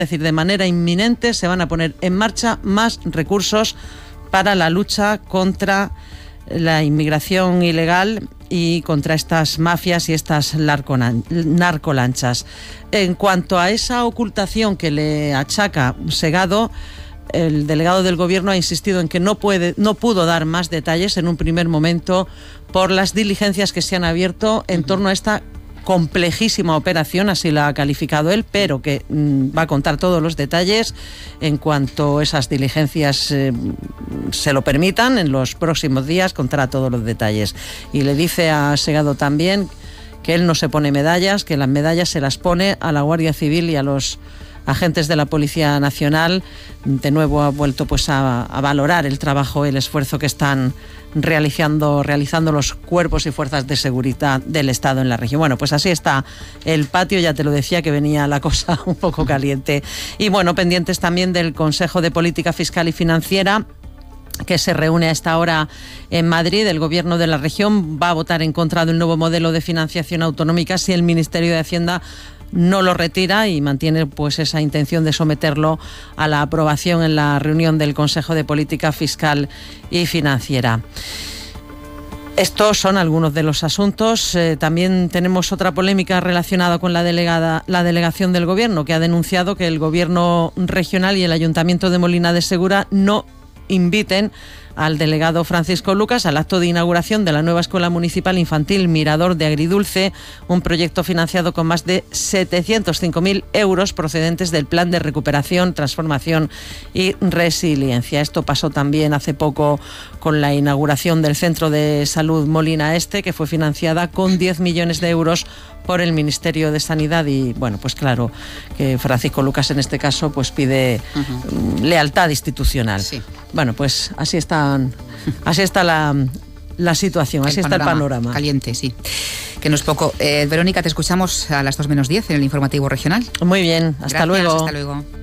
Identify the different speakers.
Speaker 1: Es decir, de manera inminente se van a poner en marcha más recursos para la lucha contra la inmigración ilegal y contra estas mafias y estas narcolanchas. En cuanto a esa ocultación que le achaca Segado, el delegado del Gobierno ha insistido en que no pudo dar más detalles en un primer momento por las diligencias que se han abierto en torno a esta complejísima operación, así la ha calificado él, pero que va a contar todos los detalles en cuanto esas diligencias se lo permitan. En los próximos días contará todos los detalles. Y le dice a Segado también que él no se pone medallas, que las medallas se las pone a la Guardia Civil y a los agentes de la Policía Nacional. De nuevo ha vuelto pues a valorar el trabajo, el esfuerzo que están realizando los cuerpos y fuerzas de seguridad del Estado en la región. Bueno, pues así está el patio, ya te lo decía que venía la cosa un poco caliente. Y bueno, pendientes también del Consejo de Política Fiscal y Financiera, que se reúne a esta hora en Madrid. El Gobierno de la región va a votar en contra del nuevo modelo de financiación autonómica si el Ministerio de Hacienda no lo retira y mantiene pues esa intención de someterlo a la aprobación en la reunión del Consejo de Política Fiscal y Financiera. Estos son algunos de los asuntos. También tenemos otra polémica relacionada con la delegación del Gobierno, que ha denunciado que el Gobierno regional y el Ayuntamiento de Molina de Segura no inviten al delegado Francisco Lucas al acto de inauguración de la nueva Escuela Municipal Infantil Mirador de Agridulce, un proyecto financiado con más de 705.000 euros procedentes del Plan de Recuperación, Transformación y Resiliencia. Esto pasó también hace poco con la inauguración del Centro de Salud Molina Este, que fue financiada con 10 millones de euros por el Ministerio de Sanidad. Y bueno, pues claro que Francisco Lucas en este caso pues pide lealtad institucional. Sí. Bueno, pues así está la situación, así está el panorama.
Speaker 2: Caliente, sí. Que no es poco. Verónica, te escuchamos a las 2:10 en el informativo regional.
Speaker 1: Muy bien, hasta luego.
Speaker 2: Hasta luego.